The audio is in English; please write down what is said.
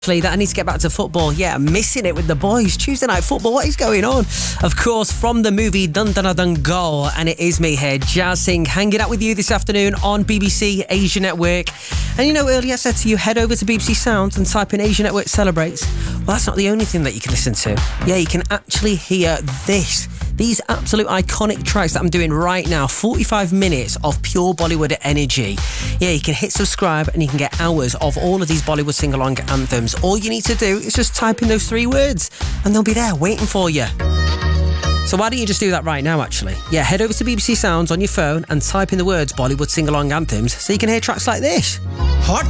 That I need to get back to football. Yeah, I'm missing it with the boys. Tuesday night football, what is going on? Of course, from the movie Dun Dun Dun Go, and it is me here, Jazz Singh, hanging out with you this afternoon on BBC Asia Network. And you know, earlier I said to you, head over to BBC Sounds and type in Asia Network Celebrates. Well, that's not the only thing that you can listen to. Yeah, you can actually hear these absolute iconic tracks that I'm doing right now. 45 minutes of pure Bollywood energy. Yeah, you can hit subscribe and you can get hours of all of these Bollywood sing-along anthems. All you need to do is just type in those 3 words and they'll be there waiting for you. So why don't you just do that right now, actually? Yeah, head over to BBC Sounds on your phone and type in the words Bollywood sing-along anthems so you can hear tracks like this. Hot